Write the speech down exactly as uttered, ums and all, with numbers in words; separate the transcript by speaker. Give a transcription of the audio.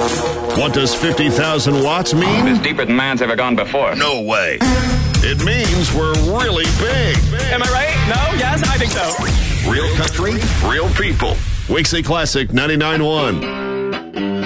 Speaker 1: What does fifty thousand watts mean?
Speaker 2: It's deeper than man's ever gone before.
Speaker 1: No way. It means we're really big.
Speaker 3: Am I right? No? Yes? I think so.
Speaker 1: Real country, real people. Weeksy Classic ninety-nine point one.